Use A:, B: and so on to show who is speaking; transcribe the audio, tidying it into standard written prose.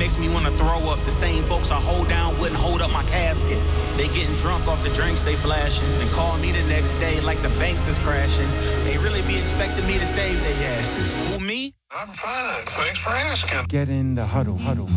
A: makes me wanna throw up. The same folks I hold down wouldn't hold up my casket. They getting drunk off the drinks they flashing. Then call me the next day like the banks is crashing. They really be expecting me to save their asses. Who, me?
B: I'm fine. Thanks for asking.
C: Get in the huddle, huddle.